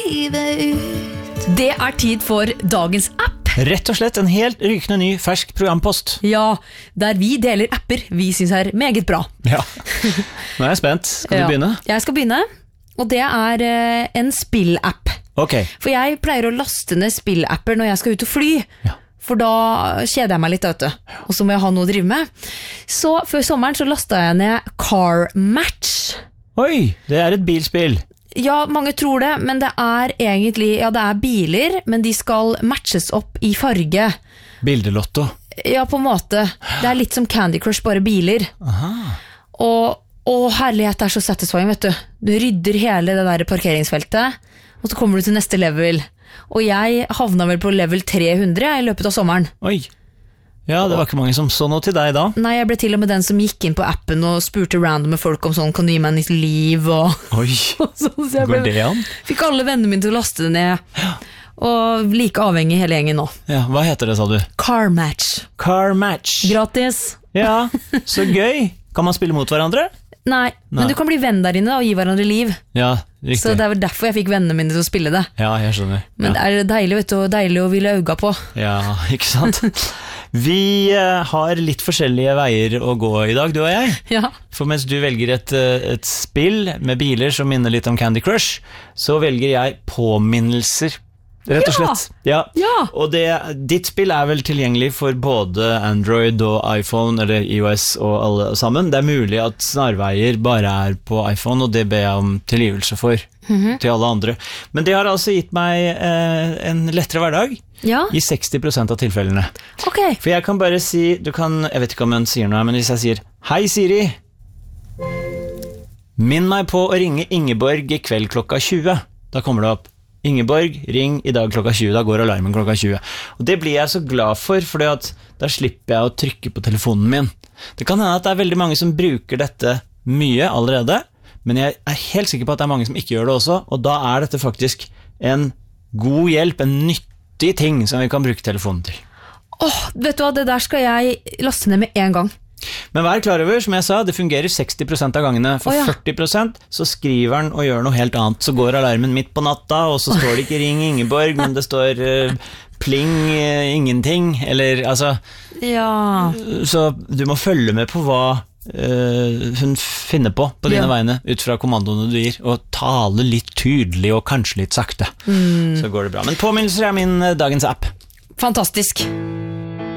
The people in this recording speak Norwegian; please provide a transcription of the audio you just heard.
livet ut. Det tid for dagens app. Rett og slett en helt rykende ny, fersk programpost. Ja, der vi deler apper vi synes meget bra. Ja, nå jeg spent. Skal du begynne? Jeg skal begynne, og det en spillapp. Ok. For jeg pleier å laste ned spillapper når jeg skal ut og fly. Ja. For da kjeder jeg meg litt, vet du. Og så må jeg ha noe å drive med. Så før sommeren så lastet jeg ned Car Match. Oi, det et bilspill. Ja, mange tror det, men det egentlig, ja, det biler, men de skal matches opp i farge. Bildelotto. Ja, på en måte. Det litt som Candy Crush, bare biler. Aha. Og herlighet, det så satisfying, vet du. Du rydder hele det der parkeringsfeltet, og så kommer du til neste level. Og jeg havna vel på level 300 i løpet av sommeren. Oi. Ja, det var ikke mange som så noe til deg da. Nei, jeg ble til og med den som gikk inn på appen og spurte random folk om sånn, kan du gi meg nytt liv? Oi, så går det an? Fikk alle vennene mine til å laste det ned. Ja. Og like avhengig hele gjengen nå. Ja, hva heter det, sa du? Car Match. Car Match. Gratis. Ja, så gøy. Kan man spille mot hverandre? Nei, men du kan bli venn der inne og gi hverandre liv. Ja, riktig. Så det vel derfor jeg fikk vennene mine til å spille det. Ja, jeg skjønner. Men det deilig, vet du, og deilig å ville øga på. Ja, ikke sant? Vi har litt forskjellige veier å gå i dag, du og jeg. Ja. For mens du velger et spill med biler som minner litt om Candy Crush, så velger jeg påminnelser. Rett og slett. Ja. Og ditt spill vel tilgjengelig for både Android og iPhone, eller iOS og alle sammen. Det mulig at snarveier bare på iPhone, og det ber jeg om tilgivelse for til alle andre. Men det har altså gitt meg en lettere hverdag i 60% av tilfellene. Okay. For jeg kan bare si, jeg vet ikke om jeg sier noe, men hvis jeg sier «Hei Siri, minn meg på å ringe Ingeborg i kveld klokka 20», da kommer det opp Ingeborg, ring i dag klokka 20, da går alarmen klokka 20. Og det blir jeg så glad for at da slipper jeg å trykke på telefonen min. Det kan hende at det veldig mange som bruker dette mye allerede, men jeg helt sikker på at det mange som ikke gjør det også, og da dette faktisk en god hjelp, en nyttig ting som vi kan bruke telefonen til. Vet du hva, det der skal jeg laste ned med en gang. Men vær klar over, som jeg sa, det fungerer 60% av gangene. For 40% så skriver den og gjør noe helt annet. Så går alarmen midt på natta, og så står det ikke ring Ingeborg, men det står pling ingenting. Eller, altså så du må følge med på hva hun finner på dine vegne, ut fra kommandoene du gir, og tale litt tydelig og kanskje litt sakte. Så går det bra. Men påminnelser min dagens app. Fantastisk.